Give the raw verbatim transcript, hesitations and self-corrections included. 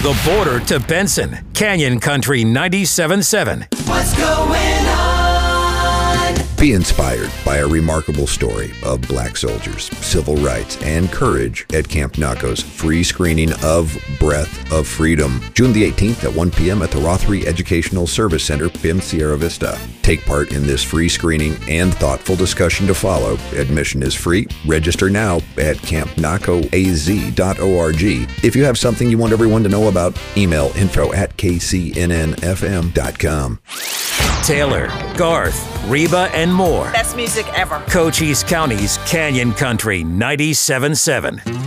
the border to Benson. Canyon Country ninety-seven point seven. What's going on? Be inspired by a remarkable story of black soldiers, civil rights, and courage at Camp Naco's free screening of Breath of Freedom, June the eighteenth at one p.m. at the Rothery Educational Service Center in Sierra Vista. Take part in this free screening and thoughtful discussion to follow. Admission is free. Register now at camp naco a z dot org. If you have something you want everyone to know about, email info at k c n n f m dot com. Taylor, Garth, Reba, and more. Best music ever. Cochise County's Canyon Country ninety-seven point seven.